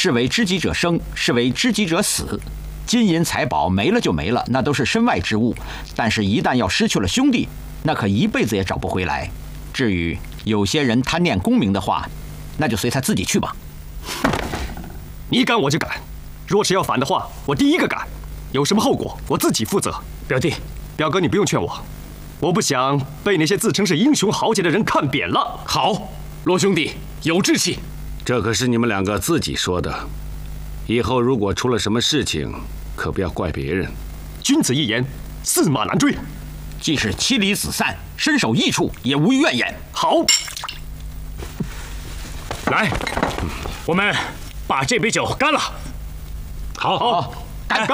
是为知己者生，是为知己者死。金银财宝没了就没了，那都是身外之物。但是，一旦要失去了兄弟，那可一辈子也找不回来。至于有些人贪念功名的话，那就随他自己去吧。 你赶我就赶，若是要反的话，我第一个赶。有什么后果，我自己负责。 表弟， 表哥，你不用劝我，我不想被那些自称是英雄豪杰的人看扁了。 好，罗兄弟有志气。 这可是你们两个自己说的，以后如果出了什么事情，可不要怪别人。 君子一言，驷马难追。 即使妻离子散，身首异处，也无怨言。 好， 来，我们把这杯酒干了。 好， 干！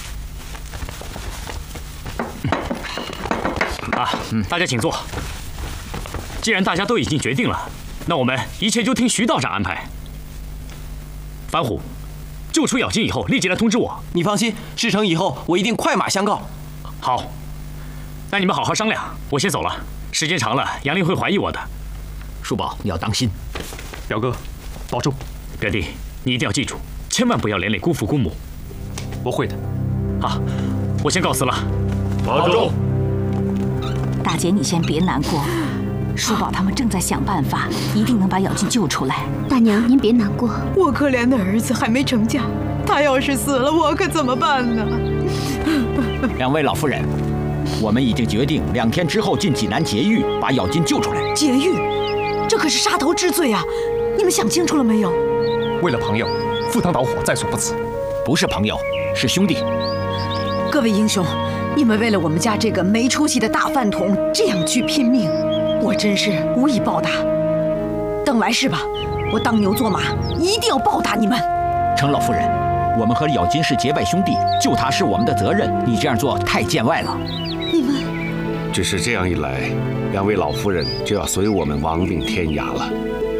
大家请坐。既然大家都已经决定了，那我们一切就听徐道长安排。樊虎，救出咬金以后，立即来通知我。 你放心，事成以后我一定快马相告。 好，那你们好好商量，我先走了。时间长了，杨林会怀疑我的。 叔宝，你要当心。 表哥，保重。 表弟，你一定要记住，千万不要连累姑父姑母。 我会的。 好，我先告辞了。 保重。 大姐，你先别难过，叔宝他们正在想办法，一定能把咬金救出来。 大娘，您别难过， 我可怜的儿子还没成家，他要是死了，我可怎么办呢？ 两位老夫人，我们已经决定2天之后进济南劫狱，把咬金救出来。 劫狱，这可是杀头之罪啊！你们想清楚了没有？ 为了朋友，赴汤蹈火在所不辞。 不是朋友，是兄弟。 各位英雄，你们为了我们家这个没出息的大饭桶这样去拼命，我真是无以报答。等来世吧，我当牛做马，一定要报答你们。 程老夫人，我们和咬金是结拜兄弟，救他是我们的责任，你这样做太见外了。 你们只是这样一来，2位老夫人就要随我们亡命天涯了。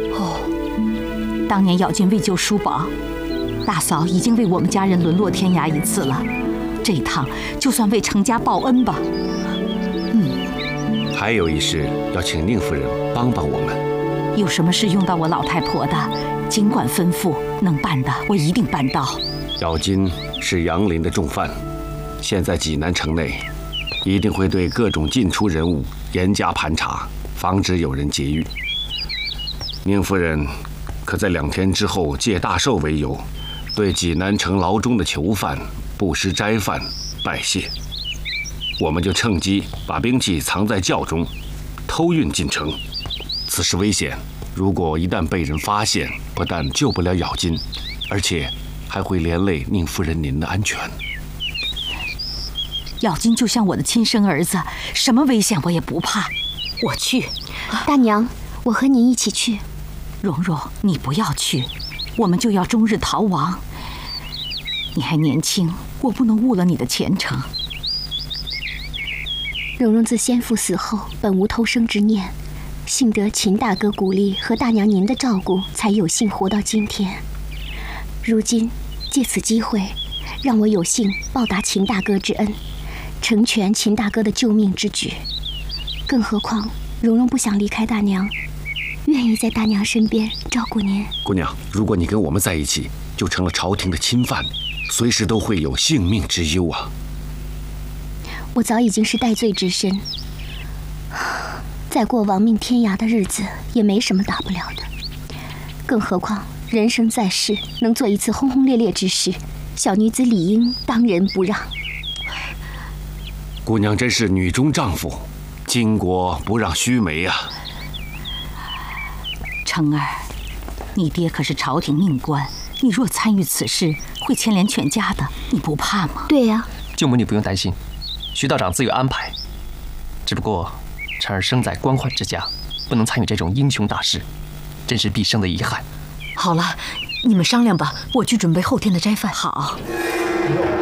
当年咬金为救叔宝，大嫂已经为我们家人沦落天涯一次了，这一趟就算为程家报恩吧。 还有一事要请宁夫人帮帮我们。 有什么事用到我老太婆的，尽管吩咐，能办的我一定办到。 咬金是杨林的重犯，现在济南城内一定会对各种进出人物严加盘查，防止有人劫狱。宁夫人可在2天之后借大寿为由，对济南城牢中的囚犯、布施斋饭拜谢。我们就趁机把兵器藏在轿中，偷运进城。此事危险，如果一旦被人发现，不但救不了咬金，而且还会连累宁夫人您的安全。 咬金就像我的亲生儿子，什么危险我也不怕。我去。 大娘，我和您一起去。 蓉蓉，你不要去，我们就要终日逃亡。你还年轻，我不能误了你的前程。 蓉蓉自先父死后，本无偷生之念，幸得秦大哥鼓励和大娘您的照顾，才有幸活到今天。如今借此机会，让我有幸报答秦大哥之恩，成全秦大哥的救命之举。更何况蓉蓉不想离开大娘，愿意在大娘身边照顾您。 姑娘，如果你跟我们在一起，就成了朝廷的侵犯，随时都会有性命之忧啊。 我早已经是戴罪之身，再过亡命天涯的日子也没什么大不了的。更何况人生在世，能做一次轰轰烈烈之事，小女子理应当仁不让。 姑娘真是女中丈夫，巾帼不让须眉啊。 成儿，你爹可是朝廷命官，你若参与此事，会牵连全家的，你不怕吗？ 对呀， 舅母你不用担心，徐道长自有安排。只不过辰儿生在官宦之家，不能参与这种英雄大事，真是毕生的遗憾。 好了，你们商量吧，我去准备后天的斋饭。 好。